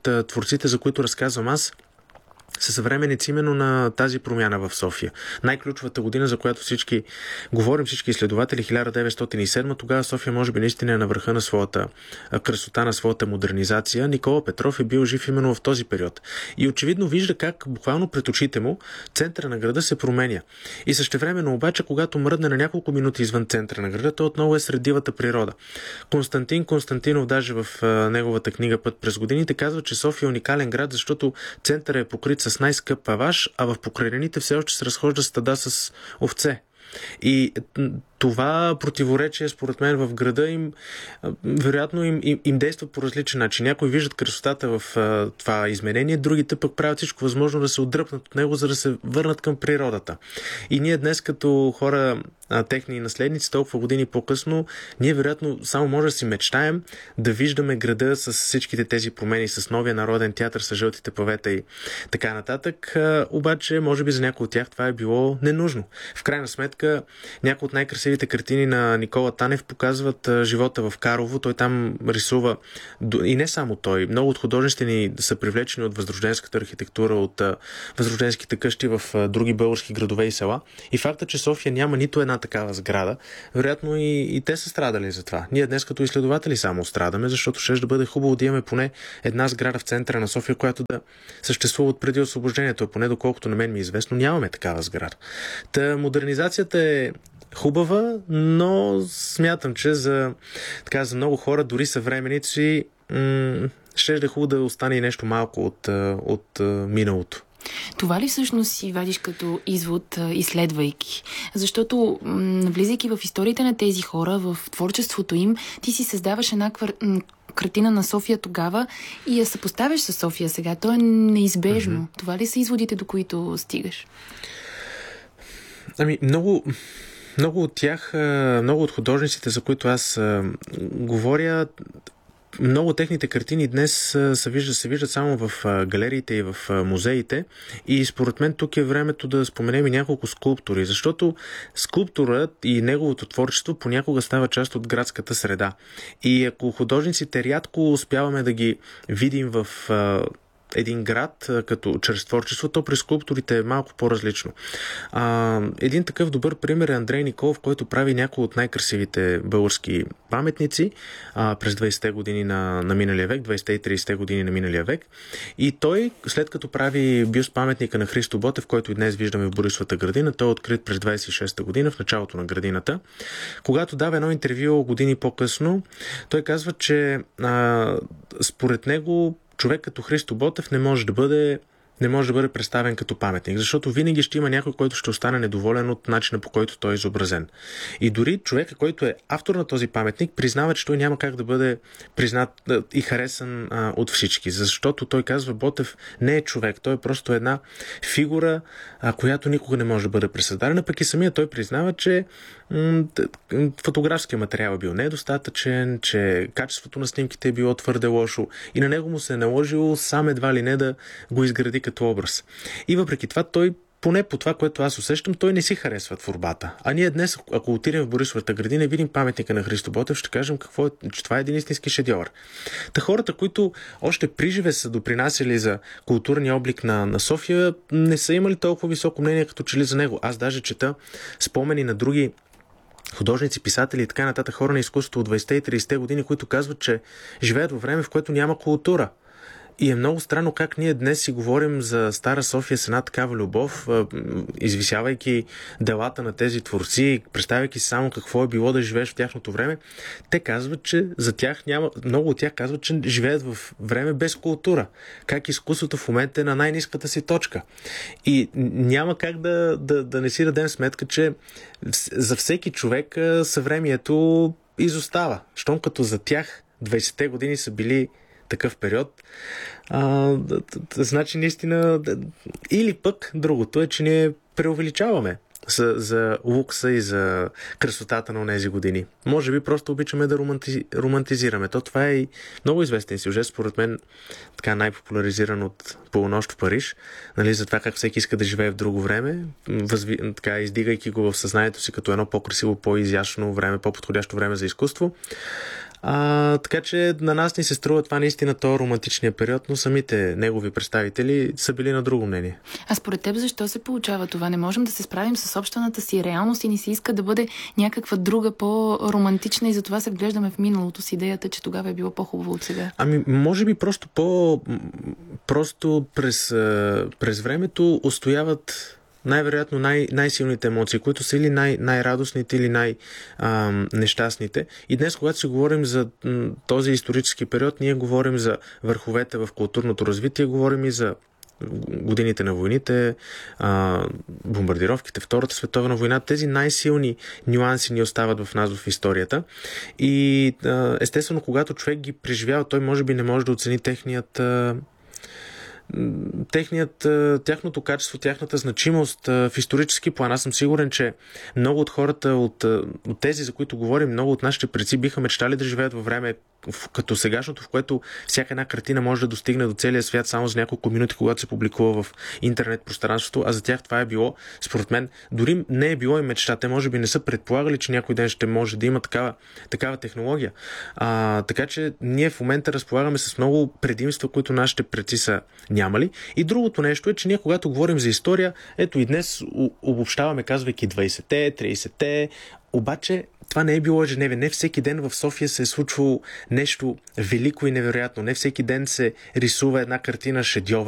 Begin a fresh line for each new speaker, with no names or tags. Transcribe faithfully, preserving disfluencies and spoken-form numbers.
от а, творците, за които разказвам аз, са съвременници именно на тази промяна в София. Най-ключовата година, за която всички говорим, всички изследователи, хиляда деветстотин и седма, тогава София може би наистина е на върха на своята красота, на своята модернизация. Никола Петров е бил жив именно в този период. И очевидно вижда как буквално пред очите му центъра на града се променя. И същевременно обаче, когато мръдне на няколко минути извън центъра на града, той отново е сред дивата природа. Константин Константинов даже в неговата книга "Път през годините" казва, че София е уникален град, защото центъра е покрит с най-скъп паваж, а в покрайнините все още се разхожда стада с овце. И това противоречие, според мен, в града им вероятно им, им, им действа по различен начин. Някои виждат красотата в а, това изменение, другите пък правят всичко възможно да се отдръпнат от него, за да се върнат към природата. И ние днес, като хора, а, техни наследници, толкова години по-късно, ние вероятно само може да си мечтаем да виждаме града с всичките тези промени, с новия народен театър, с жълтите павета и така нататък. А, обаче, може би за някои от тях това е било ненужно. В крайна сметка, някои от най-красивите картини на Никола Танев показват а, живота в Карлово. Той там рисува, и не само той, много от художниците ни са привлечени от възрожденската архитектура, от а, възрожденските къщи в а, други български градове и села. И факта, че София няма нито една такава сграда, вероятно и, и те са страдали за това. Ние днес като изследователи само страдаме, защото ще да бъде хубаво да имаме поне една сграда в центъра на София, която да съществува от преди освобождението. Поне доколкото на мен ми е известно, нямаме такава сграда. Та модернизацията е хубава, но смятам, че за, така, за много хора, дори съвременици, м- ще е хубаво да остане и нещо малко от, от, от миналото.
Това ли всъщност си вадиш като извод, изследвайки? Защото, навлизайки в историите на тези хора, в творчеството им, ти си създаваш една квар... картина на София тогава и я съпоставяш с София сега. То е неизбежно. Mm-hmm. Това ли са изводите, до които стигаш?
Ами, много... Много от тях, много от художниците, за които аз говоря, много от техните картини днес се виждат, се виждат само в галериите и в музеите. И според мен тук е времето да споменем и няколко скулптури, защото скулптурът и неговото творчество понякога става част от градската среда. И ако художниците рядко успяваме да ги видим в един град, като чрез творчество, то при скулпторите е малко по-различно. А, един такъв добър пример е Андрей Николов, който прави някои от най-красивите български паметници а, през двайсетте години на, на миналия век, двайсетте и трийсетте години на миналия век. И той, след като прави бюст паметника на Христо Ботев, който и днес виждаме в Борисовата градина, той е открит през двайсет и шеста година, в началото на градината. Когато дава едно интервю години по-късно, той казва, че а, според него човек като Христо Ботев не може да бъде не може да бъде представен като паметник, защото винаги ще има някой, който ще остане недоволен от начина, по който той е изобразен. И дори човека, който е автор на този паметник, признава, че той няма как да бъде признат и харесан а, от всички, защото той казва, Ботев не е човек, той е просто една фигура, а, която никога не може да бъде пресъздадена, пък и самия той признава, че м- фотографския материал е бил недостатъчен, че качеството на снимките е било твърде лошо и на него му се е наложило сам едва ли не да го изгради като образ. И въпреки това, той, поне по това, което аз усещам, той не си харесва творбата. А ние днес, ако отидем в Борисовата градина и видим паметника на Христо Ботев, ще кажем какво е, че това е един истински шедьовър. Та хората, които още приживе са допринасяли за културния облик на, на София, не са имали толкова високо мнение, като че ли за него. Аз даже чета спомени на други художници, писатели и така нататък, хора на изкуството от двайсетте и трийсетте години, които казват, че живеят във време, в което няма култура. И е много странно как ние днес си говорим за Стара София с една такава любов, извисявайки делата на тези творци, представяйки само какво е било да живееш в тяхното време. Те казват, че за тях няма, много от тях казват, че живеят в време без култура. Как изкуството в момента е на най-ниската си точка. И няма как да, да, да не си дадем сметка, че за всеки човек съвремието изостава. Щом като за тях двайсетте години са били такъв период, а, значи наистина, или пък другото е, че ние преувеличаваме за, за лукса и за красотата на тези години. Може би просто обичаме да романти, романтизираме. То това е и много известен сюжет, според мен така най-популяризиран от Полунощ в Париж, нали, за това как всеки иска да живее в друго време, възви, така, издигайки го в съзнанието си като едно по-красиво, по-изящно време, по-подходящо време за изкуство. А, така че на нас ни се струва това наистина то романтичния период, но самите негови представители са били на друго мнение.
А според теб защо се получава това? Не можем да се справим с собствената си реалност и ни се иска да бъде някаква друга по-романтична и затова се вглеждаме в миналото с идеята, че тогава е било по-хубаво от сега.
Ами, може би просто по... Просто през, през времето устояват най-вероятно най- най-силните емоции, които са или най- най-радостните, или най-нещастните. И днес, когато си говорим за м, този исторически период, ние говорим за върховете в културното развитие, говорим и за годините на войните, а, бомбардировките, Втората световна война. Тези най-силни нюанси ни остават в нас в историята. И а, естествено, когато човек ги преживява, той може би не може да оцени техният а, техният, тяхното качество, тяхната значимост в исторически план. Аз съм сигурен, че много от хората, от, от тези, за които говорим, много от нашите предци биха мечтали да живеят във време като сегашното, в което всяка една картина може да достигне до целия свят само за няколко минути, когато се публикува в интернет пространството, а за тях това е било, според мен, дори не е било и мечта. Те може би не са предполагали, че някой ден ще може да има такава, такава технология. А, така че ние в момента разполагаме с много предимства, които нашите предци са нямали. И другото нещо е, че ние когато говорим за история, ето и днес обобщаваме, казвайки двайсетте, трийсетте, обаче това не е било ежедневие. Не всеки ден в София се е случвало нещо велико и невероятно. Не всеки ден се рисува една картина шедьовър.